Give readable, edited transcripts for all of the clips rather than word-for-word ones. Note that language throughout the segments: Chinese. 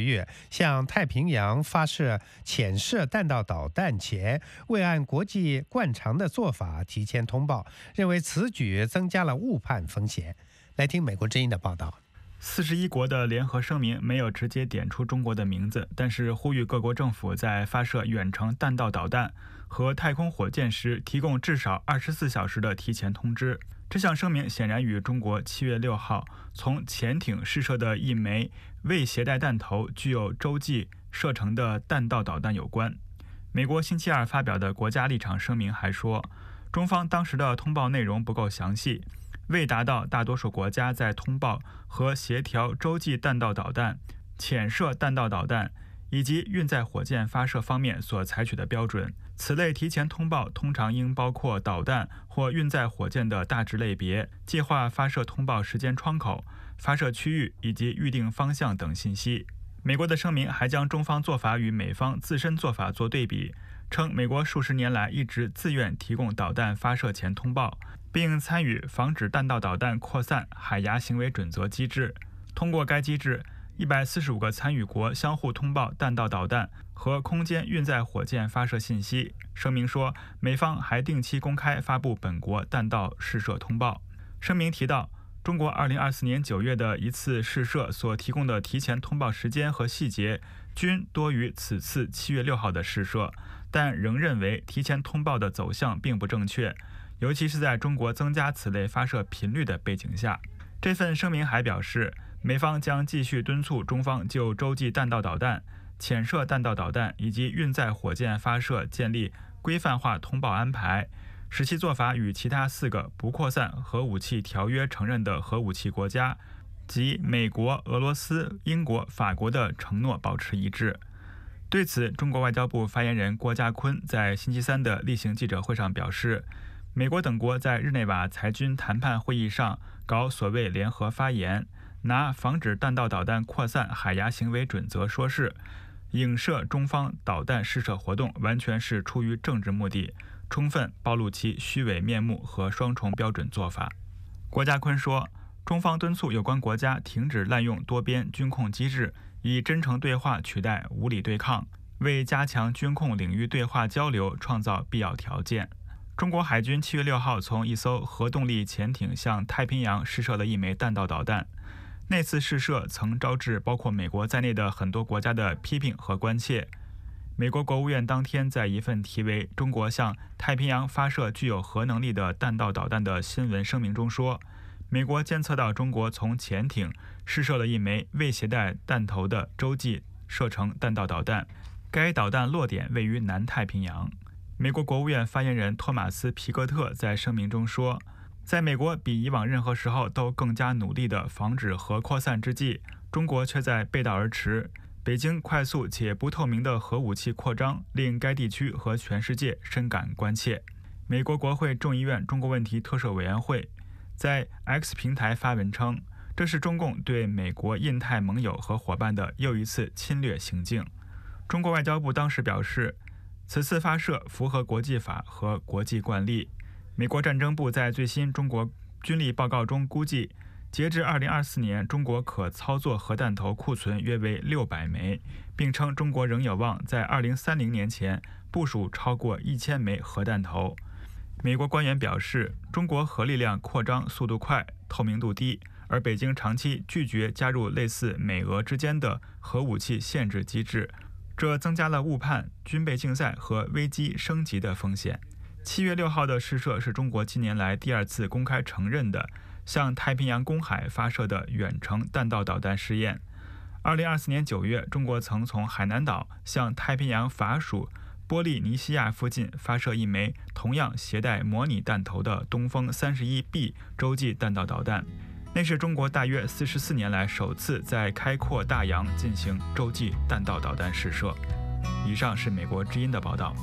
月向太平洋发射潜射弹道导弹前，未按国际惯常的做法提前通报，认为此举增加了误判风险。来听美国之音的报道。 41国的联合声明没有直接点出中国的名字，但是呼吁各国政府在发射远程弹道导弹和太空火箭时提供至少24小时的提前通知。这项声明显然与中国7月6号从潜艇试射的一枚未携带弹头具有洲际射程的弹道导弹有关。美国星期二发表的国家立场声明还说，中方当时的通报内容不够详细，未达到大多数国家在通报和协调洲际弹道导弹、潜射弹道导弹以及运载火箭发射方面所采取的标准。此类提前通报通常应包括导弹或运载火箭的大致类别、计划发射通报时间窗口、发射区域以及预定方向等信息。美国的声明还将中方做法与美方自身做法做对比，称美国数十年来一直自愿提供导弹发射前通报，并参与防止弹道导弹扩散海牙行为准则机制。通过该机制，145个参与国相互通报弹道导弹和空间运载火箭发射信息。声明说，美方还定期公开发布本国弹道试射通报。声明提到，中国2024年9月的一次试射所提供的提前通报时间和细节均多于此次7月6号的试射，但仍认为提前通报的走向并不正确，尤其是在中国增加此类发射频率的背景下。这份声明还表示，美方将继续敦促中方就洲际弹道导弹、潜射弹道导弹以及运载火箭发射建立规范化通报安排，使其做法与其他4个不扩散核武器条约承认的核武器国家及美国、俄罗斯、英国、法国的承诺保持一致。对此，中国外交部发言人郭家坤在星期三的例行记者会上表示，美国等国在日内瓦裁军谈判会议上搞所谓联合发言，拿防止弹道导弹扩散海牙行为准则说事，影射中方导弹试射活动完全是出于政治目的，充分暴露其虚伪面目和双重标准做法。郭家坤说，中方敦促有关国家停止滥用多边军控机制，以真诚对话取代无理对抗，为加强军控领域对话交流创造必要条件。中国海军7月6号从一艘核动力潜艇向太平洋试射了一枚弹道导弹。那次试射曾招致包括美国在内的很多国家的批评和关切。美国国务院当天在一份题为《中国向太平洋发射具有核能力的弹道导弹》的新闻声明中说，美国监测到中国从潜艇试射了一枚未携带弹头的洲际射程弹道导弹，该导弹落点位于南太平洋。美国国务院发言人托马斯·皮格特在声明中说，在美国比以往任何时候都更加努力地防止核扩散之际，中国却在背道而驰。北京快速且不透明的核武器扩张令该地区和全世界深感关切。美国国会众议院中国问题特设委员会在 X 平台发文称，这是中共对美国印太盟友和伙伴的又一次侵略行径。中国外交部当时表示，此次发射符合国际法和国际惯例。美国战争部在最新中国军力报告中估计，截至2024年，中国可操作核弹头库存约为600枚，并称中国仍有望在2030年前部署超过1000枚核弹头。美国官员表示，中国核力量扩张速度快，透明度低，而北京长期拒绝加入类似美俄之间的核武器限制机制，这增加了误判、军备竞赛和危机升级的风险。7月6号的试射是中国近年来第2次公开承认的向太平洋公海发射的远程弹道导弹试验。2024年9月，中国曾从海南岛向太平洋法属波利尼西亚附近发射一枚同样携带模拟弹头的东风31B 洲际弹道导弹，那是中国大约44年来首次在开阔大洋进行洲际弹道导弹试射。以上是美国之音的报道。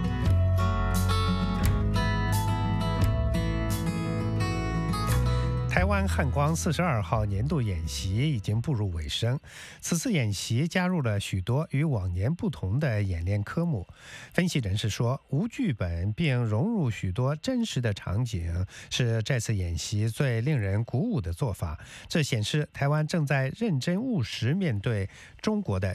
台湾汉光42号年度演习已经步入尾声，此次演习加入了许多与往年不同的演练科目。分析人士说，无剧本并融入许多真实的场景是这次演习最令人鼓舞的做法，这显示台湾正在认真务实面对中国的